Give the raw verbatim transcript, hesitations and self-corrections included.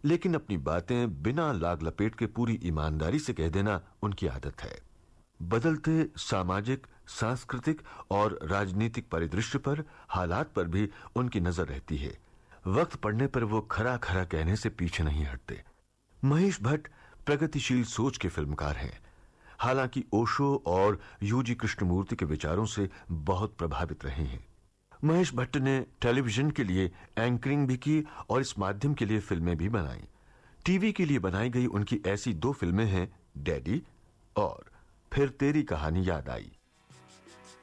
लेकिन अपनी बातें बिना लाग लपेट के पूरी ईमानदारी से कह देना उनकी आदत है। बदलते सामाजिक, सांस्कृतिक और राजनीतिक परिदृश्य पर, हालात पर भी उनकी नजर रहती है। वक्त पड़ने पर वो खरा खरा कहने से पीछे नहीं हटते। महेश भट्ट प्रगतिशील सोच के फिल्मकार हैं। हालांकि ओशो और यूजी कृष्णमूर्ति के विचारों से बहुत प्रभावित रहे हैं। महेश भट्ट ने टेलीविजन के लिए एंकरिंग भी की और इस माध्यम के लिए फिल्में भी बनाई। टीवी के लिए बनाई गई उनकी ऐसी दो फिल्में हैं, डैडी और फिर तेरी कहानी याद आई।